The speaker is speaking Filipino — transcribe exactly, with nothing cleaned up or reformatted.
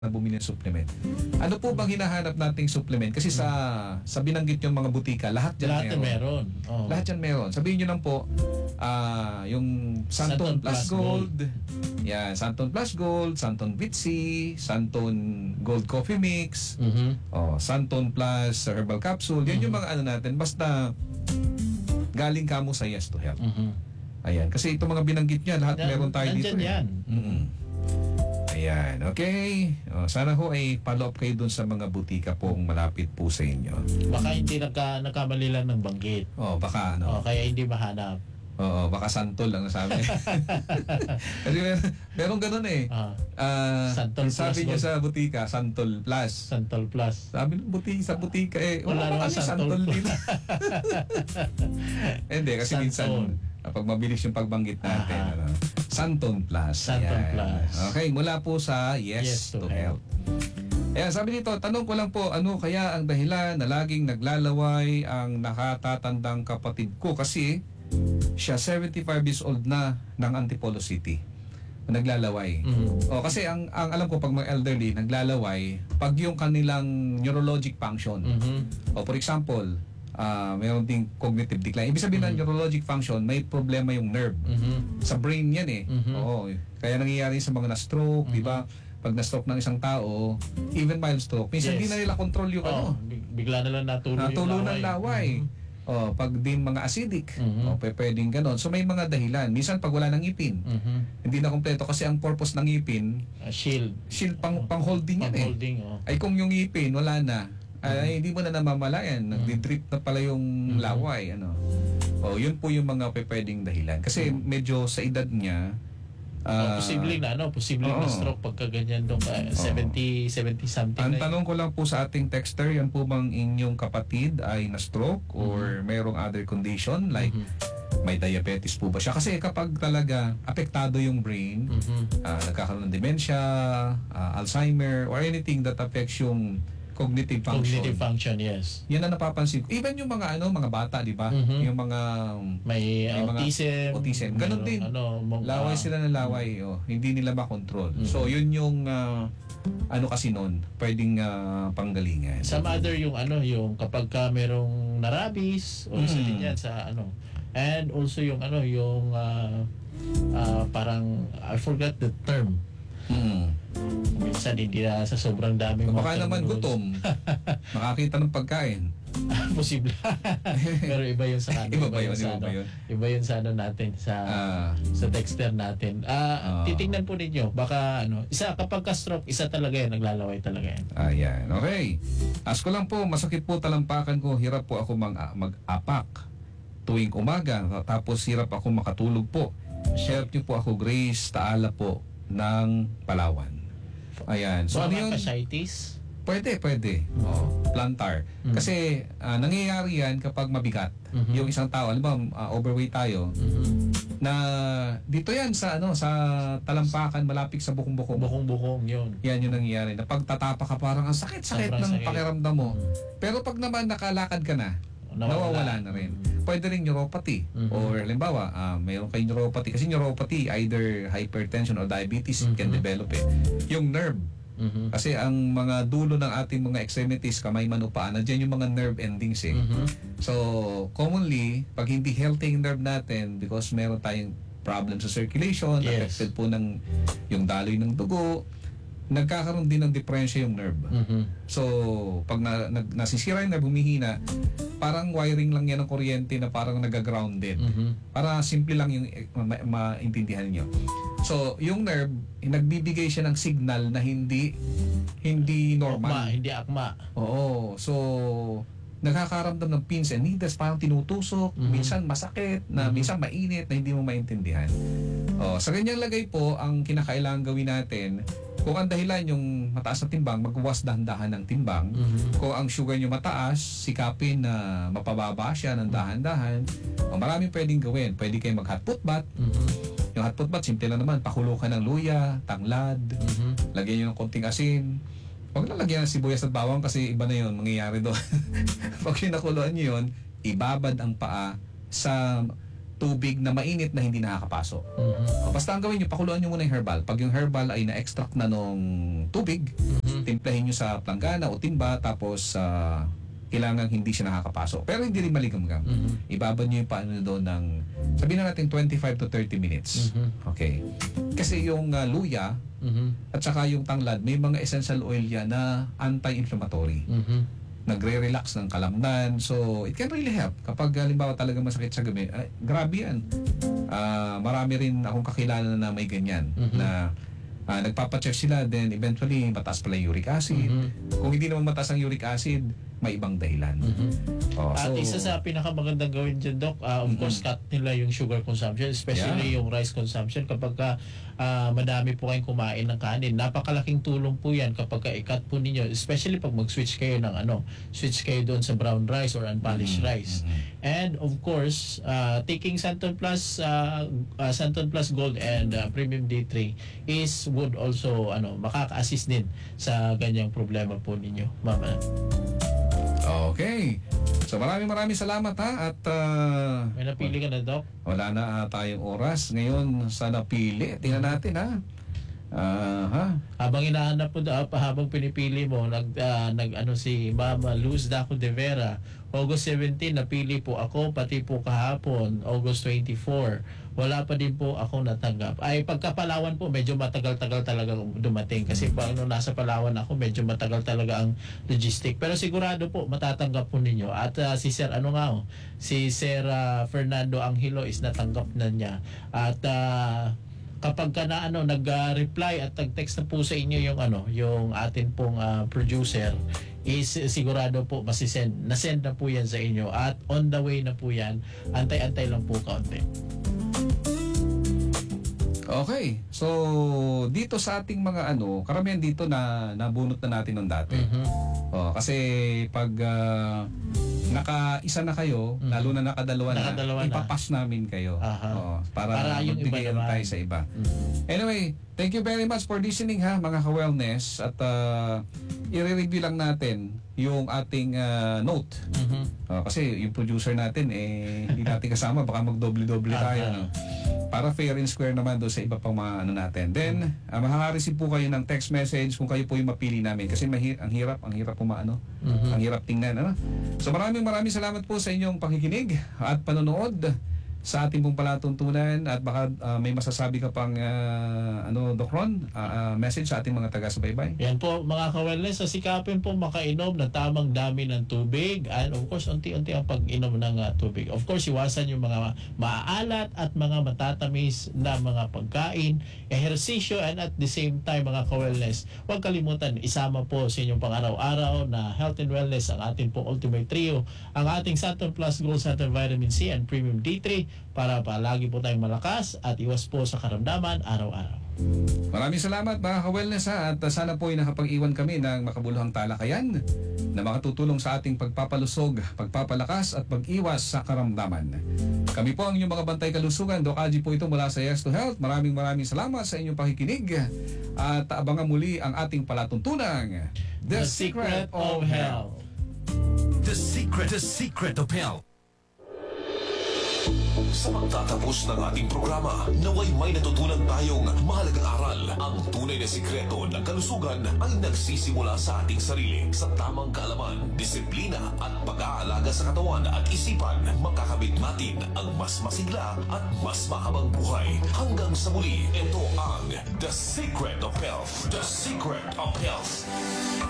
na bumili ng supplement. Ano po bang hinahanap nating supplement? Kasi sa sa binanggit yung mga butika, lahat dyan Lahat meron. meron. Oh. Lahat dyan meron. Sabihin nyo lang po, ah yung Santon, Santon Plus, Plus Gold. Yan, Santon Plus Gold, Santon Vitsi, Santon Gold Coffee Mix, Mhm. oh, Santon Plus Herbal Capsule. Yan yung mga ano natin. Basta galing ka mo sa Yes to Health. Mhm. Ayan. Kasi itong mga binanggit niya, lahat Nan- meron tayo dito. nandyan eh. yan. Mm-mm. Ayan, okay. O, sana ho ay follow up kayo dun sa mga butika pong malapit po sa inyo. Baka hindi nagka, nagkamali lang ng banggit. O, baka ano. Oh, kaya hindi mahanap. Oo, baka santol ang nasabi. Kasi mer- meron ganun eh. Ah, Ah, Santol sabi Plus niya Gold. sa butika, Santol Plus. Santol Plus. Sabi ng butika sa butika eh, Wala wala, naman kami Santol Santol Plus. dito. Hindi, kasi Santol. minsan kapag mabilis yung pagbanggit natin, Aha. ano, Santon Plus. Santon Ayan. Plus. Okay, mula po sa Yes, Yes to, to Health. Ayan, sabi dito, tanong ko lang po, ano kaya ang dahilan na laging naglalaway ang nakatatandang kapatid ko kasi siya seventy-five years old na ng Antipolo City. Naglalaway. Mhm. O, kasi ang, ang alam ko pag mga elderly, naglalaway pag yung kanilang neurologic function. Mhm. O, for example, ah mayroon ding cognitive decline. Ibig sabihin ng neurologic function, may problema yung nerve. Mhm. Sa brain yan eh. Mhm. Oo. Kaya nangyayari sa mga na-stroke, di ba? Pag na-stroke ng isang tao, even mild stroke, minsan Yes. hindi na nila control yung ano. Oh, big- bigla na lang natulo Natulo yung ng laway. Mhm. Oh, pag din mga acidic, Mhm. oh, pe- pwedeng ganon. So may mga dahilan. Minsan pag wala ng ngipin, Mhm. hindi na kompleto kasi ang purpose ng ngipin, Ah, shield. shield pang, pang holding yan eh. Pang-holding, oh. Ay kung yung ngipin wala na, ay hindi mo na namamalayan, nagdi-drip na pala yung laway, ano. Oh, yun po yung mga pe- pwedeng dahilan. Kasi medyo sa edad niya, Oh, ah, posibleng na ano, posibleng oo. na stroke pagka ganyan dong uh, seventy, seventy something ang na. tanong ko lang po sa ating texter, yan po bang inyong kapatid ay na-stroke or mayroong other condition like Mhm. may diabetes po ba siya? Kasi kapag talaga apektado yung brain, Mhm. ah, nagkakaroon ng dementia, ah, Alzheimer, or anything that affects yung cognitive function. Cognitive function, yes. Yan ang napapansin ko. Even yung mga ano, mga bata, di ba? Mhm. Yung mga May, May mga autism. autism. Ganun mayroong din. Ano, mo- laway ah, sila ng laway, oh, hindi nila makontrol. Mhm. So, yun yung ah, ano kasi nun, pwedeng ah, panggalingan. Some other yung ano, yung kapag ka merong narabis, o isa Mhm. din yan sa ano. And also yung ano, yung ah, ah, parang, I forgot the term. Mm. Minsan hindi na sa sobrang dami mga Baka naman terminology. gutom, makakita ng pagkain. Posible. Pero iba yun sa ano. Iba ba yun? Iba sa ba ano, yun? Iba yun sa ano natin, sa Ah. sa texter natin. Ah, Ah. titingnan po ninyo, baka ano, isa kapag ka-stroke, isa talaga yan, naglalaway talaga yan. Ayan, okay. Ask ko lang po, masakit po talampakan ko, hirap po ako mag, mag-apak tuwing umaga, tapos hirap ako makatulog po. Share niyo po ako, Grace Taala po ng Palawan. Ayan. So, So, ano yun? fasciitis? Pwede, pwede. Oh, plantar. Mm. Kasi ah, nangyayari yan kapag mabigat. Mhm. Yung isang tao, alam mo, ah, overweight tayo, Mhm. na dito yan sa ano sa talampakan malapit sa bukong-bukong. Bukong-bukong yun. Yan yung nangyayari. Na pagtatapa ka parang ang sakit-sakit Sobrang ng sakit. pakiramdam mo. Pero pag naman nakalakad ka na, nawawala na rin. Pwede rin neuropathy. Mhm. Or halimbawa, ah, mayroon kayong neuropathy. Kasi neuropathy, either hypertension or diabetes can Mhm. develop eh. Yung nerve. Mhm. Kasi ang mga dulo ng ating mga extremities, kamay, man, paa, nandiyan yung mga nerve endings eh. Mhm. So, commonly, pag hindi healthy yung nerve natin, because meron tayong problem sa circulation, Yes. affected po ng yung daloy ng dugo, nagkakaroon din ng diferensya yung nerve. Mhm. So, pag na, nag, nasisira yung nerve, humihina, parang wiring lang yan ng kuryente na parang nagagrounded. Mhm. Para simple lang yung eh, ma- maintindihan nyo. So, yung nerve, nagbibigay siya ng signal na hindi hindi Akma, normal. hindi akma. Oo. So, nakakaramdam ng pins and needles, parang tinutusok, Mhm. minsan masakit, na Mhm. minsan mainit, na hindi mo maintindihan. Oh, sa ganyang lagay po, ang kinakailangan gawin natin, kung ang dahilan yung mataas na timbang, magbuwas dahan-dahan ng timbang. Mhm. Kung ang sugar nyo mataas, sikapin na mapababa siya ng dahan-dahan. Oh, maraming pwedeng gawin. Pwede kayo mag-hot foot bath. Mhm. Yung hot foot bath, simple lang naman. Pakulo ka ng luya, tanglad, Mhm. lagyan nyo ng konting asin. Huwag na lagyan ng sibuyas at bawang kasi iba na yun, mangyayari doon. Pag sinakuluan nyo yun, ibabad ang paa sa tubig na mainit na hindi nakakapasok. Mhm. O, basta ang gawin nyo, pakuluan nyo muna yung herbal. Pag yung herbal ay na-extract na nung tubig, Mhm. timplahin nyo sa planggana o timba, tapos ah, kailangan hindi siya nakakapasok. Pero hindi rin maligamgam. Mhm. Ibabad nyo yung paano doon ng, sabihin na natin twenty-five to thirty minutes. Mhm. Okay. Kasi yung ah, luya Mhm. at saka yung tanglad, may mga essential oil yan na anti-inflammatory. Mhm. Nagre-relax ng kalamnan. So, it can really help. Kapag halimbawa talaga masakit sa gabi, ay, grabe yan. Ah, marami rin akong kakilala na may ganyan. Mhm. Na ah, nagpapacheck sila, then eventually mataas pala yung uric acid. Mhm. Kung hindi naman mataas ang uric acid, may ibang dahilan. Mhm. Oh, At so, isa sa pinakamagandang gawin dyan, Doc, ah, of Mhm. course, cut nila yung sugar consumption, especially yung rice consumption. Kapag ka, ah, madami po kayong kumain ng kanin, napakalaking tulong po yan kapag ka i-cut po ninyo, especially pag mag-switch kayo ng ano, switch kayo doon sa brown rice or unpolished Mhm. rice. Mhm. And of course, uh, taking Santon Plus, uh, uh, Santon Plus Gold and uh, Premium D three is would also ano makaka-assist din sa ganyang problema po ninyo, mama. Okay. So maraming maraming salamat ha. At ah, May napili ka na, Doc? wala na ah, tayong oras ngayon sa napili. Tingnan natin ha. Ah, ha? Habang hinahanap mo da, habang pinipili mo, nag, ah, nag ano si Mama Luz Daco de Vera, August seventeen, napili po ako, pati po kahapon, August twenty-four. Wala pa din po ako natanggap. Ay, pagka Palawan po, medyo matagal-tagal talaga dumating. Kasi pag ano, nasa Palawan ako, medyo matagal talaga ang logistic. Pero sigurado po, matatanggap po ninyo. At ah, si Sir, ano nga oh, si Sir ah, Fernando Angelo is natanggap na niya. At ah, kapag ka na ano nag-reply at nag-text na po sa inyo yung ano yung atin pong ah, producer is sigurado po masisend na-send na po yan sa inyo at on the way na po yan, antay-antay lang po kaunti. Okay. So, dito sa ating mga ano, karamihan dito na nabunot na natin nung dati. Mhm. Oh, kasi pag ah, naka-isa na kayo, Mhm. lalo na nakadalawa na, Nakadalawa na. ipapass namin kayo. Aha. Oo, para, Para yung iba magbigay naman. tayo sa iba. Mhm. Anyway, thank you very much for listening ha, mga ka-wellness. At uh, i-review lang natin yung ating ah, note. Mhm. Ah, kasi yung producer natin, eh, hindi natin kasama. Baka magdoble-doble tayo. Aha. No? Para fair and square naman doon sa iba pang mga ano natin. Then, uh, makaka-receive po kayo ng text message kung kayo po yung mapili namin. Kasi mahi- ang hirap, ang hirap po maano. Mhm. Ang hirap tingnan. Ano? So maraming maraming salamat po sa inyong pakikinig at panonood sa ating pong palatuntunan at baka ah, may masasabi ka pang ah, ano Doc Ron, ah, ah, message sa ating mga taga-subaybay. Yan po mga ka-wellness, sikapin po makainom ng tamang dami ng tubig and of course unti-unti ang pag-inom ng uh, tubig. Of course iwasan yung mga maaalat at mga matatamis na mga pagkain, ehersisyo and at the same time mga ka-wellness, huwag kalimutan isama po sa inyong pang-araw-araw na health and wellness ang ating po ultimate trio, ang ating Santon Plus Gold, Santon Vitamin C and Premium D three para palagi po tayong malakas at iwas po sa karamdaman araw-araw. Maraming salamat mga ka-wellness ha, at uh, sana po ay nakapag-iwan kami ng makabuluhang talakayan na makatutulong sa ating pagpapalusog, pagpapalakas at pag-iwas sa karamdaman. Kami po ang inyong mga bantay kalusugan. Doc Aji po ito mula sa Yes to Health. Maraming maraming salamat sa inyong pakikinig at abangan muli ang ating palatuntunang The Secret of Health. The Secret, The Secret of Health. Sa pagtatapos ng ating programa, naway may natutunan tayong mahalagang aral. Ang tunay na sikreto ng kalusugan ay nagsisimula sa ating sarili. Sa tamang kaalaman, disiplina at pag-aalaga sa katawan at isipan, makakamit natin ang mas masigla at mas mahabang buhay. Hanggang sa muli, ito ang The Secret of Health. The Secret of Health.